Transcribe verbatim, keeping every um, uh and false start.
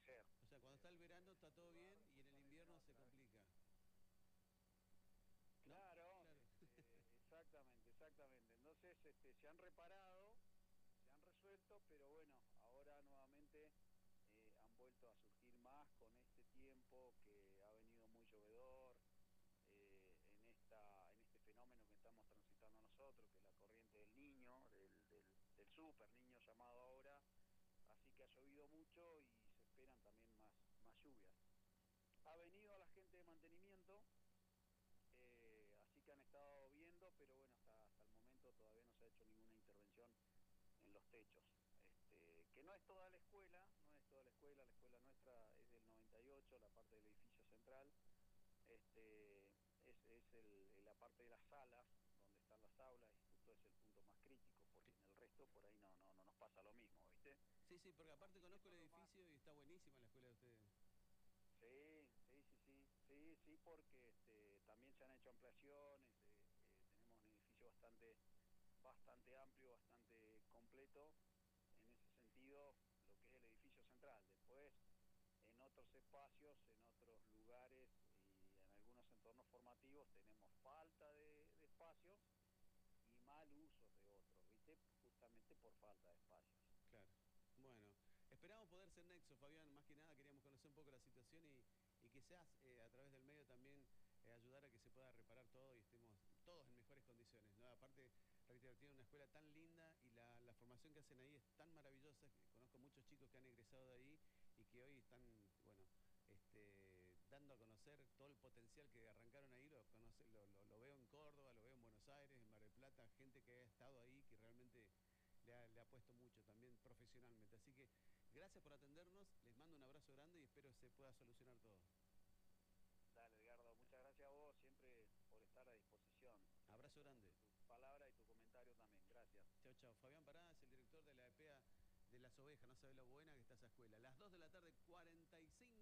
proteger. O sea, cuando está el verano está todo bien y en el invierno se complica. ¿No? Claro, Claro. este, exactamente, exactamente. Entonces este, se han reparado, se han resuelto, pero bueno, ahora nuevamente eh, han vuelto a surgir más con este tiempo que ha venido muy llovedor, eh, en, esta, en este fenómeno que estamos transitando nosotros, que es la corriente del niño, del, del, del super niño llamado ahora, así que ha llovido mucho y se esperan también más, más lluvias. Ha venido la gente de mantenimiento, eh, así que han estado viendo, pero bueno, hasta, hasta el momento todavía no se ha hecho ninguna intervención en los techos. Este, que no es toda la escuela, no es toda la escuela, la escuela nuestra es del noventa y ocho, la parte del edificio central, este, es, es el, la parte de las salas, donde están las aulas, y justo es el punto más crítico, porque en el resto por ahí no, no, no nos pasa lo mismo, ¿viste? Sí, sí, porque aparte Así que conozco el eso es lo más... edificio y está buenísima la escuela de ustedes. Sí, sí, sí, sí, sí, sí, porque este, también se han hecho ampliaciones, eh, eh, tenemos un edificio bastante, bastante amplio, bastante completo, en ese sentido, lo que es el edificio central. Después, en otros espacios, en otros lugares y en algunos entornos formativos tenemos falta de, de espacios y mal usos de otros, ¿viste? Justamente por falta de espacios. Claro. Bueno, esperamos poder ser nexo, Fabián. Más que nada queríamos conocer un poco la situación y, y quizás eh, a través del medio también eh, ayudar a que se pueda reparar todo y estemos todos en mejores condiciones, ¿no? Aparte, reitero, tiene una escuela tan linda y la, la formación que hacen ahí es tan maravillosa. Que conozco muchos chicos que han egresado de ahí y que hoy están, bueno, este, dando a conocer todo el potencial que arrancaron ahí. Lo, conoce, lo, lo, lo veo en Córdoba, lo veo en Buenos Aires, en Mar del Plata, gente que ha estado ahí que realmente le ha, le ha puesto mucho también profesionalmente. Así que gracias por atendernos, les mando un abrazo grande y espero se pueda solucionar todo. Dale, Edgardo, muchas gracias a vos siempre por estar a disposición. Te Abrazo agradezco grande. mucho tu palabra y tu comentario también. Gracias. Chao, chao. Fabián Pará es el director de la E P A de las ovejas, no sabe lo buena que está esa escuela. Las dos de la tarde, cuarenta y cinco